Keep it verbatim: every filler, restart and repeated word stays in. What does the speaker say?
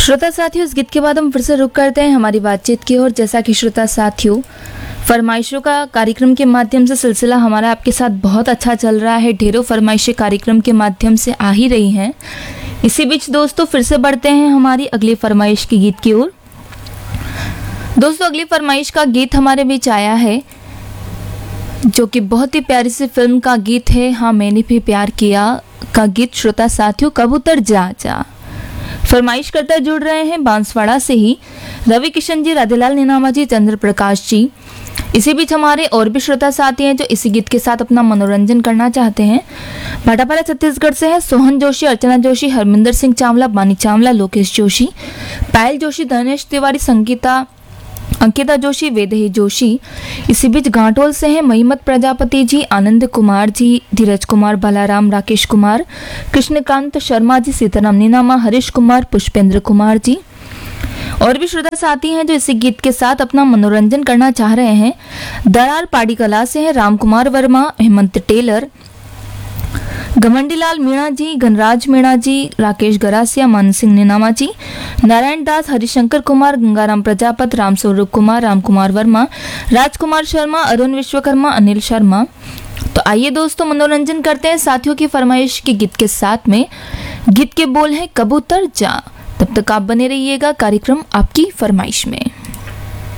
श्रोता साथियों, इस गीत के बाद हम फिर से रुक करते हैं हमारी बातचीत की ओर। जैसा कि श्रोता साथियों, फरमाइशों का कार्यक्रम के माध्यम से सिलसिला हमारा आपके साथ बहुत अच्छा चल रहा है। ढेरों फरमाइशें कार्यक्रम के माध्यम से आ ही रही हैं। इसी बीच दोस्तों फिर से बढ़ते हैं हमारी अगली फरमाइश के गीत की ओर। दोस्तों अगली फरमाइश का गीत हमारे बीच आया है, जो कि बहुत ही प्यारी सी फिल्म का गीत है, हाँ मैंने भी प्यार किया का गीत। श्रोता साथियों, कबूतर जा जा फरमाइश करता जुड़ रहे हैं बांसवाड़ा से ही रवि किशन जी, राधेलाल नीनामा जी, चंद्र प्रकाश जी। इसी बीच हमारे और भी श्रोता साथी हैं जो इसी गीत के साथ अपना मनोरंजन करना चाहते हैं। भाटापारा छत्तीसगढ़ से है सोहन जोशी, अर्चना जोशी, हरमिंदर सिंह चावला, बानी चावला, लोकेश जोशी, पायल जोशी, धनेश तिवारी, संगीता, अंकिता जोशी, वेदही जोशी। इसी बीच घाटोल से हैं महिमत प्रजापति जी, आनंद कुमार जी, धीरज कुमार, बालाराम, राकेश कुमार, कृष्णकांत शर्मा जी, सीताराम नीनामा, हरीश कुमार, पुष्पेंद्र कुमार जी। और भी श्रोता साथी हैं जो इसी गीत के साथ अपना मनोरंजन करना चाह रहे हैं। दरार पाड़ी कला से हैं राम कुमार वर्मा, हेमंत टेलर, घमंडीलाल मीणा जी, घनराज मीणा जी, राकेश गरासिया, मान सिंह नीनामा जी, नारायण दास, हरिशंकर कुमार, गंगाराम प्रजापत, राम स्वरूप कुमार, राम कुमार वर्मा, राजकुमार शर्मा, अरुण विश्वकर्मा, अनिल शर्मा। तो आइए दोस्तों मनोरंजन करते हैं साथियों की फरमाइश के गीत के साथ में। गीत के बोल हैं कबूतर जा। तब तक आप बने रहिएगा कार्यक्रम आपकी फरमाइश में।